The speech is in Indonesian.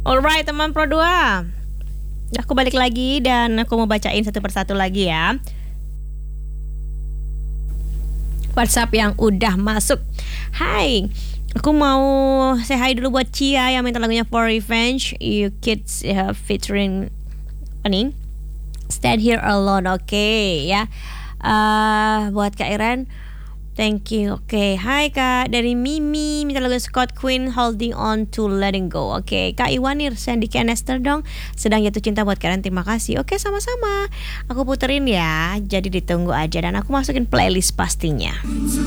Alright teman Pro 2, aku balik lagi dan aku mau bacain satu persatu lagi ya WhatsApp yang udah masuk. Hai, aku mau say hi dulu buat Cia yang minta lagunya For Revenge, You Kids featuring apa nih? Stand Here Alone, oke ya. Buat Kak Iren, thank you. Oke, hai Kak, dari Mimi minta lagu Scott Queen Holding On to Letting Go. Oke, Kak Iwanir Sandy Canester dong, Sedang Jatuh Cinta buat kalian, terima kasih. Oke, sama-sama. Aku puterin ya, jadi ditunggu aja dan aku masukin playlist pastinya.